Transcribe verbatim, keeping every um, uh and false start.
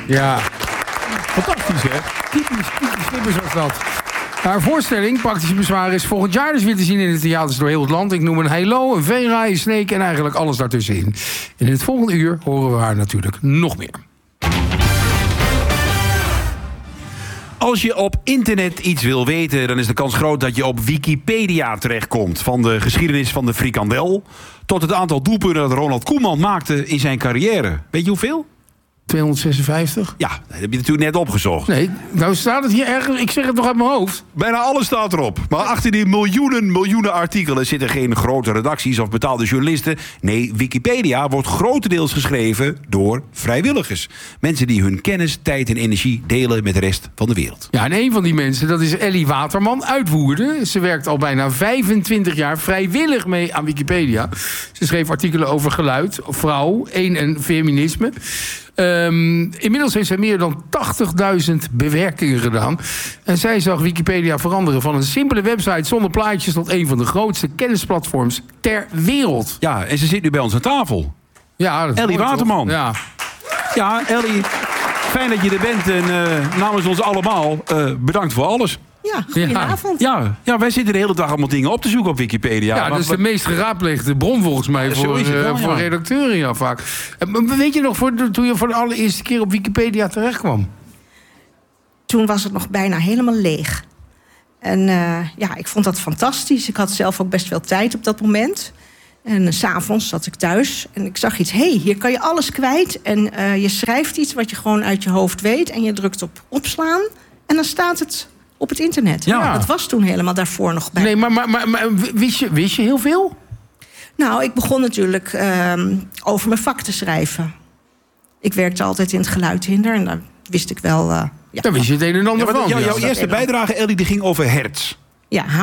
Ja, fantastisch hè. Typisch, typisch Snippers was dat. Haar voorstelling, Praktische Bezwaren, is volgend jaar dus weer te zien in de theaters door heel het land. Ik noem een Halo, een Vera, een Snake en eigenlijk alles daartussenin. En in het volgende uur horen we haar natuurlijk nog meer. Als je op internet iets wil weten, dan is de kans groot dat je op Wikipedia terechtkomt. Van de geschiedenis van de frikandel tot het aantal doelpunten dat Ronald Koeman maakte in zijn carrière. Weet je hoeveel? tweehonderdzesenvijftig? Ja, dat heb je natuurlijk net opgezocht. Nee, nou staat het hier ergens. Ik zeg het nog uit mijn hoofd. Bijna alles staat erop. Maar achter die miljoenen, miljoenen artikelen zitten geen grote redacties of betaalde journalisten. Nee, Wikipedia wordt grotendeels geschreven door vrijwilligers. Mensen die hun kennis, tijd en energie delen met de rest van de wereld. Ja, en een van die mensen, dat is Ellie Waterman uit Woerden. Ze werkt al bijna vijfentwintig jaar vrijwillig mee aan Wikipedia. Ze schreef artikelen over geluid, vrouw, één en feminisme. Um, inmiddels heeft zij meer dan tachtigduizend bewerkingen gedaan. En zij zag Wikipedia veranderen van een simpele website zonder plaatjes tot een van de grootste kennisplatforms ter wereld. Ja, en ze zit nu bij ons aan tafel. Ja, dat is Ellie mooi, Waterman. toch? Ja. Ja, Ellie, fijn dat je er bent. En uh, namens ons allemaal, uh, bedankt voor alles. Ja, goedenavond. Ja, ja, wij zitten de hele dag allemaal dingen op te zoeken op Wikipedia. Ja, dat is de meest geraadpleegde bron volgens mij Ja, voor, zo is het wel, uh, voor ja. redacteuren ja, vaak. Uh, weet je nog, voor de, toen je voor de allereerste keer op Wikipedia terechtkwam? Toen was het nog bijna helemaal leeg. En uh, ja, ik vond dat fantastisch. Ik had zelf ook best veel tijd op dat moment. En uh, 's avonds zat ik thuis en ik zag iets. Hé, hey, hier kan je alles kwijt. En uh, je schrijft iets wat je gewoon uit je hoofd weet. En je drukt op opslaan. En dan staat het op het internet. Ja. Dat was toen helemaal daarvoor nog bij. Nee, maar, maar, maar, maar wist, je, wist je heel veel? Nou, ik begon natuurlijk uh, over mijn vak te schrijven. Ik werkte altijd in het geluidhinder. En daar wist ik wel... Uh, ja, Daar wist je het een en ander Ja, maar van. jou- Ja. jouw eerste bijdrage, Ellie, die ging over hertz. ja,